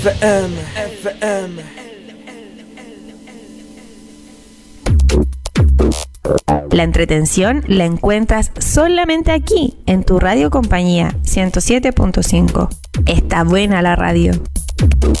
FM. La entretención la encuentras solamente aquí, en tu radio compañía 107.5. Está buena la radio.